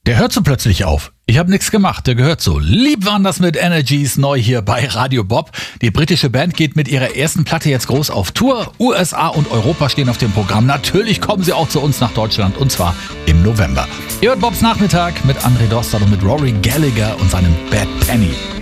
Der hört so plötzlich auf. Ich habe nichts gemacht, der gehört so. Lieb waren das mit Energies, neu hier bei Radio Bob. Die britische Band geht mit ihrer ersten Platte jetzt groß auf Tour. USA und Europa stehen auf dem Programm. Natürlich kommen sie auch zu uns nach Deutschland, und zwar im November. Ihr hört Bobs Nachmittag mit André Dostal und mit Rory Gallagher und seinem Bad Penny.